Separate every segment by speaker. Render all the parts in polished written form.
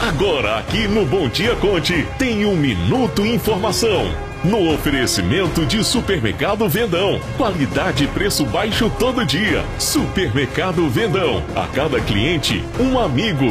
Speaker 1: Agora aqui no Bom Dia Conte tem um Minuto Informação. No oferecimento de Supermercado Vendão. Qualidade e preço baixo todo dia. Supermercado Vendão. A cada cliente, um amigo.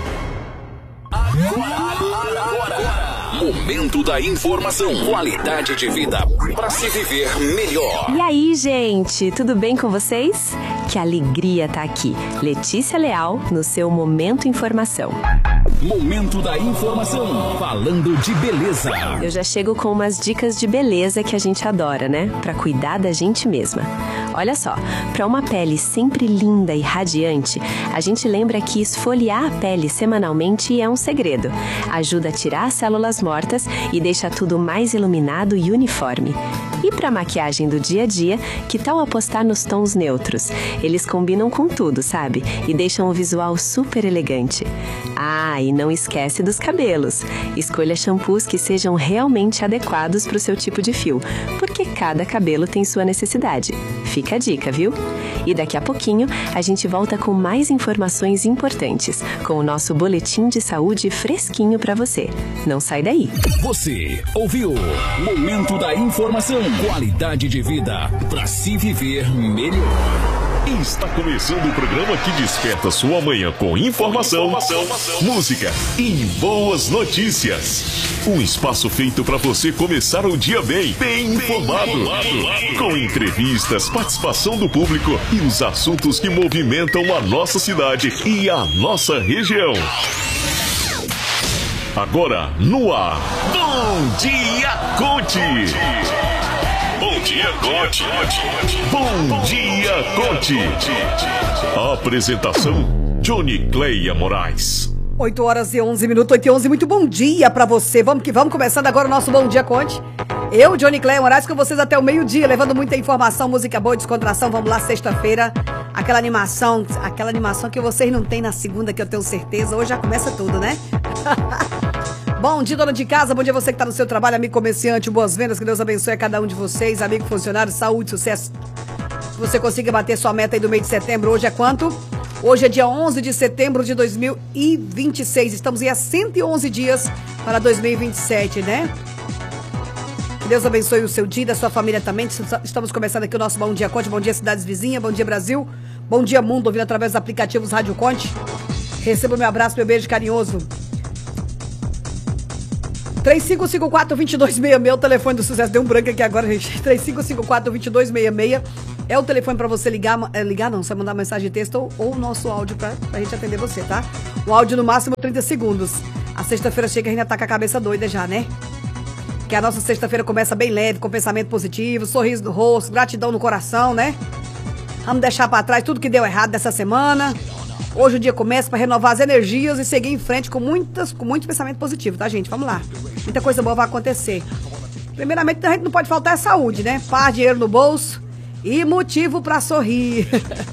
Speaker 2: Momento da informação. Qualidade de vida para se viver melhor.
Speaker 3: E aí, gente, tudo bem com vocês? Que alegria tá aqui. Letícia Leal no seu Momento Informação.
Speaker 2: Momento da informação. Falando de beleza.
Speaker 3: Eu já chego com umas dicas de beleza que a gente adora, né? Pra cuidar da gente mesma. Olha só, para uma pele sempre linda e radiante, a gente lembra que esfoliar a pele semanalmente é um segredo. Ajuda a tirar as células mortas e deixa tudo mais iluminado e uniforme. E para maquiagem do dia a dia, que tal apostar nos tons neutros? Eles combinam com tudo, sabe? E deixam o visual super elegante. Ah, e não esquece dos cabelos. Escolha shampoos que sejam realmente adequados para o seu tipo de fio, porque cada cabelo tem sua necessidade. Fica a dica, viu? E daqui a pouquinho a gente volta com mais informações importantes, com o nosso boletim de saúde fresquinho para você. Não sai daí.
Speaker 2: Você ouviu Momento da Informação. Qualidade de vida para se viver melhor.
Speaker 1: Está começando o programa que desperta sua manhã com informação, música e boas notícias. Um espaço feito para você começar o dia bem informado. Com entrevistas, participação do público e os assuntos que movimentam a nossa cidade e a nossa região. Agora, no ar, Bom Dia Conte! Bom Dia Conte! Bom Dia Conte! Apresentação, Johnny Cleia Moraes.
Speaker 4: 8h11, 8h11, muito bom dia pra você. Vamos que vamos, começando agora o nosso Bom Dia Conte. Eu, Johnny Cleia Moraes, com vocês até o meio-dia, levando muita informação, música boa, descontração. Vamos lá, sexta-feira, aquela animação que vocês não têm na segunda, que eu tenho certeza. Hoje já começa tudo, né? Bom dia, dona de casa, bom dia você que está no seu trabalho, amigo comerciante, boas vendas, que Deus abençoe a cada um de vocês, amigo funcionário, saúde, sucesso. Que você consiga bater sua meta aí do mês de setembro. Hoje é quanto? Hoje é dia 11 de setembro de 2026, estamos aí há 111 dias para 2027, né? Que Deus abençoe o seu dia e da sua família também. Estamos começando aqui o nosso Bom Dia Conte, bom dia cidades vizinhas, bom dia Brasil, bom dia mundo, ouvindo através dos aplicativos Rádio Conte. Receba o meu abraço, meu beijo carinhoso. 3554-2266, o telefone do sucesso. Deu um branco aqui agora, gente. 3554-2266 é o telefone pra você ligar não, você mandar mensagem de texto ou o nosso áudio pra gente atender você, tá? O áudio no máximo 30 segundos. A sexta-feira chega e a gente tá com a cabeça doida já, né? Que a nossa sexta-feira começa bem leve, com pensamento positivo, sorriso no rosto, gratidão no coração, né? Vamos deixar pra trás tudo que deu errado dessa semana. Hoje o dia começa para renovar as energias e seguir em frente com muito pensamento positivo, tá, gente? Vamos lá. Muita coisa boa vai acontecer. Primeiramente, a gente não pode faltar saúde, né? Paz, dinheiro no bolso e motivo para sorrir.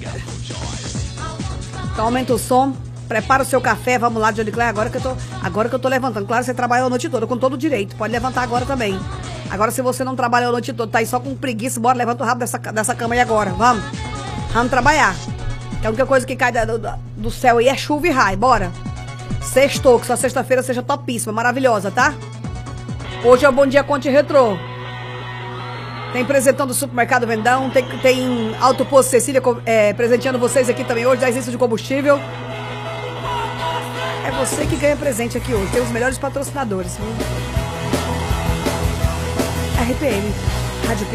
Speaker 4: Então aumenta o som, prepara o seu café, vamos lá, Johnny Clay, agora que eu tô levantando. Claro, você trabalha a noite toda, com todo o direito, pode levantar agora também. Agora, se você não trabalha a noite toda, tá aí só com preguiça, bora, levanta o rabo dessa cama aí agora, vamos trabalhar. Que a única coisa que cai do céu aí é chuva e raio. Bora. Sextou, que sua sexta-feira seja topíssima, maravilhosa, tá? Hoje é o Bom Dia Conte Retrô. Tem presentão do Supermercado Vendão. Tem Auto Posto Cecília presenteando vocês aqui também hoje. 10 litros de combustível. É você que ganha presente aqui hoje. Tem os melhores patrocinadores, viu? RPM. Rádio